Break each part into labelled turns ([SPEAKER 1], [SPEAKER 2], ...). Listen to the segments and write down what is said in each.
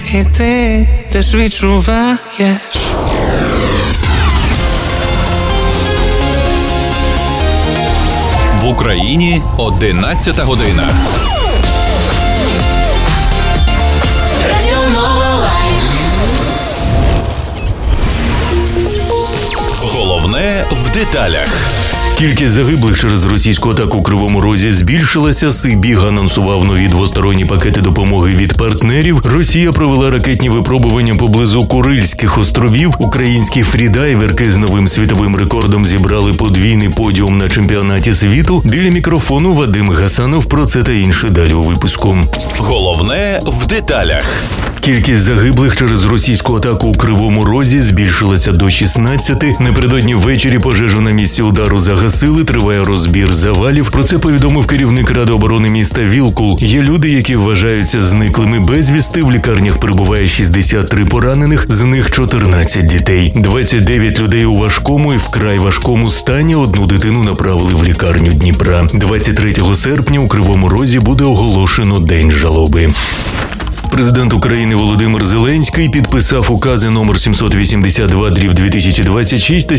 [SPEAKER 1] і ти теж відчуваєш.
[SPEAKER 2] В Україні 11 година. Головне в деталях.
[SPEAKER 3] Кількість загиблих через російську атаку у Кривому Розі збільшилася. Сибіг анонсував нові двосторонні пакети допомоги від партнерів. Росія провела ракетні випробування поблизу Курильських островів. Українські фрідайверки з новим світовим рекордом зібрали подвійний подіум на чемпіонаті світу. Біля мікрофону Вадим Гасанов. Про це та інше далі у випуску.
[SPEAKER 2] Головне в деталях.
[SPEAKER 3] Кількість загиблих через російську атаку у Кривому Розі збільшилася до 16. Напередодні ввечері пожежу на місці удару загасили, триває розбір завалів. Про це повідомив керівник Ради оборони міста Вілкул. Є люди, які вважаються зниклими безвісти. В лікарнях перебуває 63 поранених, з них 14 дітей. 29 людей у важкому і вкрай важкому стані. Одну дитину направили в лікарню Дніпра. 23 серпня у Кривому Розі буде оголошено День жалоби. Президент України Володимир Зеленський підписав укази номер 782/2026 та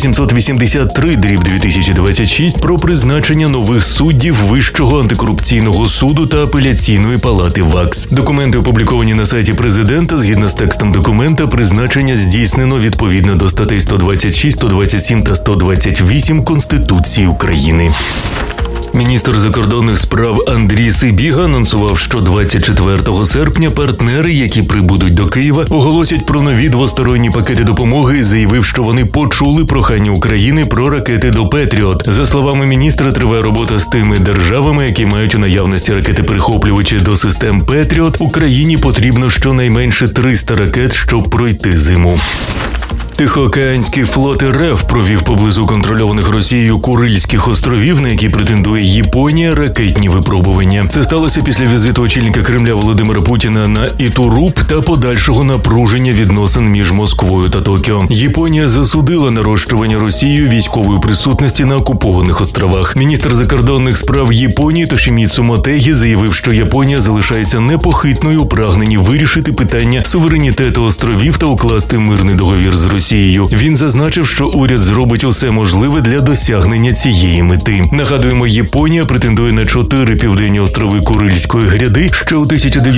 [SPEAKER 3] 783/2026 про призначення нових суддів Вищого антикорупційного суду та апеляційної палати ВАКС. Документи опубліковані на сайті президента. Згідно з текстом документа, призначення здійснено відповідно до статей 126, 127 та 128 Конституції України. Міністр закордонних справ Андрій Сибіга анонсував, що 24 серпня партнери, які прибудуть до Києва, оголосять про нові двосторонні пакети допомоги і заявив, що вони почули прохання України про ракети до «Петріот». За словами міністра, триває робота з тими державами, які мають у наявності ракети-перехоплювачі до систем «Петріот». Україні потрібно щонайменше 300 ракет, щоб пройти зиму. Тихоокеанський флот РФ провів поблизу контрольованих Росією Курильських островів, на які претендує Японія, ракетні випробування. Це сталося після візиту очільника Кремля Володимира Путіна на Ітуруб та подальшого напруження відносин між Москвою та Токіо. Японія засудила нарощування Росією військової присутності на окупованих островах. Міністр закордонних справ Японії Тошіміцу Мотегі заявив, що Японія залишається непохитною у прагненні вирішити питання суверенітету островів та укласти мирний договір з Росією. Він зазначив, що уряд зробить усе можливе для досягнення цієї мети. Нагадуємо, Японія претендує на 4 південні острови Курильської гряди. Ще у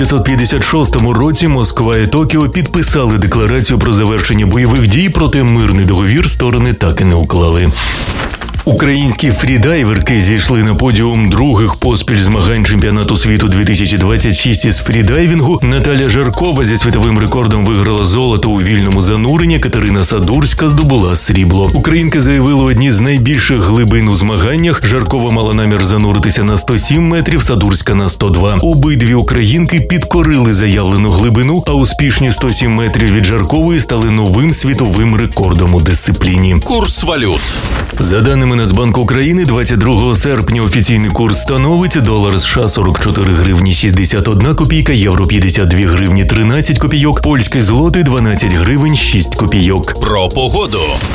[SPEAKER 3] 1956 році Москва і Токіо підписали декларацію про завершення бойових дій, проте мирний договір сторони так і не уклали. Українські фрідайверки зійшли на подіум других поспіль змагань чемпіонату світу 2026 із фрідайвінгу. Наталя Жаркова зі світовим рекордом виграла золото у вільному зануренні, Катерина Садурська здобула срібло. Українки заявили одні з найбільших глибин у змаганнях. Жаркова мала намір зануритися на 107 метрів, Садурська на 102. Обидві українки підкорили заявлену глибину, а успішні 107 метрів від Жаркової стали новим світовим рекордом у дисципліні.
[SPEAKER 2] Курс валют.
[SPEAKER 3] За даними Нацбанку України, 22 серпня офіційний курс становить долар США 44 гривні 61 копійка, євро 52 гривні 13 копійок, польський злотий 12 гривень 6 копійок.
[SPEAKER 2] Про погоду.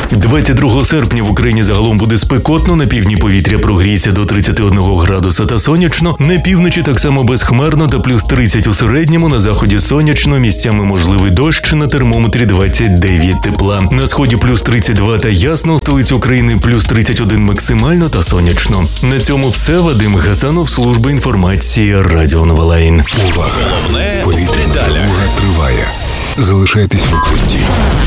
[SPEAKER 3] 22 серпня в Україні загалом буде спекотно, на півдні повітря прогріється до 31 градуса та сонячно, на півночі так само безхмарно та плюс 30 у середньому, на заході сонячно, місцями можливий дощ, на термометрі 29 тепла. На сході плюс 32 та ясно, у столиці України плюс 31 максимально та сонячно. На цьому все. Вадим Гасанов, служба інформації, Радіо Нова Лайн.
[SPEAKER 2] Увага! Головне в деталях.
[SPEAKER 4] Триває. Залишайтесь в укритті.